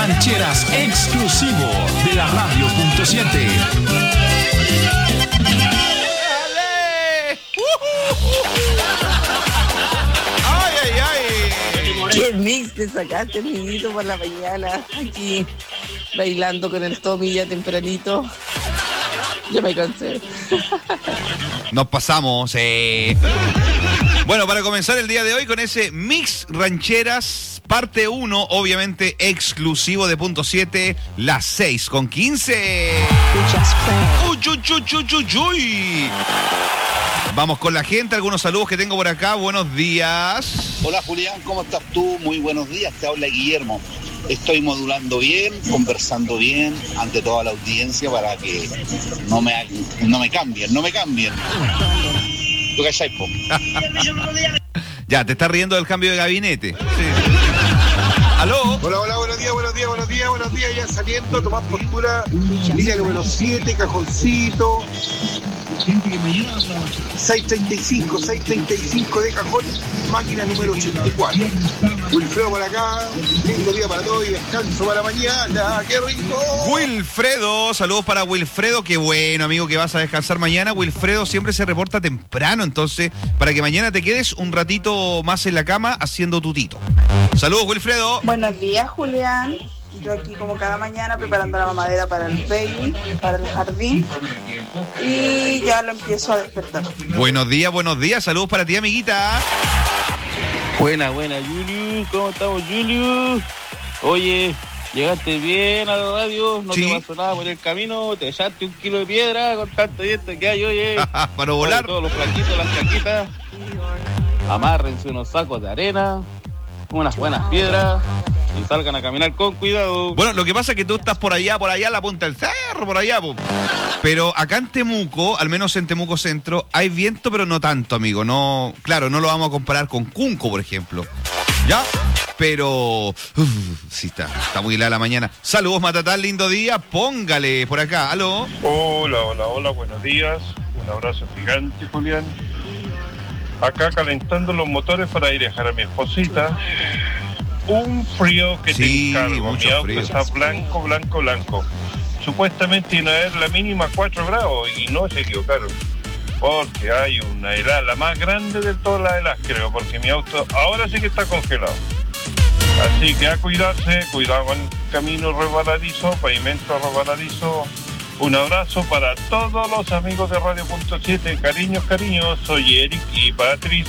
rancheras exclusivo de la Radio.7. ¡Ay, ay, ay! ¿Qué mix te sacaste, amiguito, por la mañana? Aquí, bailando con el Tommy ya tempranito. Yo me cansé. Nos pasamos. Bueno, para comenzar el día de hoy con ese mix rancheras, parte 1, obviamente exclusivo de punto 7, las 6:15. ¡Uy, uy, uy, uy, uy, uy! Vamos con la gente, algunos saludos que tengo por acá. Buenos días. Hola Julián, ¿cómo estás tú? Muy buenos días, te habla Guillermo. Estoy modulando bien, conversando bien ante toda la audiencia para que no me cambien. ¿Tú cachai, po? Ya, te estás riendo del cambio de gabinete. Sí. ¿Aló? Hola, buenos días, ya saliendo, tomar postura, línea número 7, cajoncito, 635 de cajón, máquina número 84. Wilfredo por acá, lindo día para todos y descanso para mañana, ¡qué rico! Wilfredo, saludos para Wilfredo, qué bueno amigo que vas a descansar mañana. Wilfredo siempre se reporta temprano, entonces para que mañana te quedes un ratito más en la cama haciendo tutito. Saludos Wilfredo. Buenos días, Julián. Yo aquí como cada mañana preparando la mamadera para el baby, para el jardín. Y ya lo empiezo a despertar. Buenos días. Saludos para ti, amiguita. Buena, Julius. ¿Cómo estamos, Julius? Oye, llegaste bien a la radio, no Sí. te pasó nada por el camino, te echaste 1 kilo de piedra con tanto viento que hay, oye. Para volar. Todos los flaquitos, las chaquitas, amárrense unos sacos de arena, unas buenas piedras y salgan a caminar con cuidado. Bueno, lo que pasa es que tú estás por allá, en la punta del cerro, por allá, po. Pero acá en Temuco, al menos en Temuco Centro, hay viento, pero no tanto, amigo. No, claro, no lo vamos a comparar con Cunco, por ejemplo. ¿Ya? Pero sí está muy helada la mañana. Saludos, Matatán, lindo día. Póngale por acá. ¿Aló? Hola, buenos días. Un abrazo gigante, Julián. Acá calentando los motores para ir a dejar a mi esposita. Un frío que Sí, te encargo. mucho Mi auto frío. está blanco. Supuestamente iba a haber la mínima 4 grados y no se equivocaron. Porque hay una helada, la más grande de todas las heladas, creo, porque mi auto ahora sí que está congelado. Así que a cuidarse, cuidado con el camino resbaladizo, pavimento resbaladizo. Un abrazo para todos los amigos de Radio.7. Cariños, soy Eric y Patricia.